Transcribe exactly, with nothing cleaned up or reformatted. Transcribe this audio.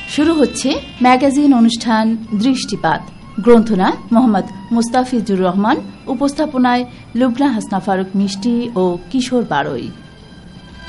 শুরু হচ্ছে ম্যাগাজিন অনুষ্ঠান দৃষ্টিপাত। গ্রন্থনা মোহাম্মদ মুস্তাফিজুর রহমান, উপস্থাপনায় লুবনা হাসনা ফারুক মিষ্টি ও কিশোর বারই।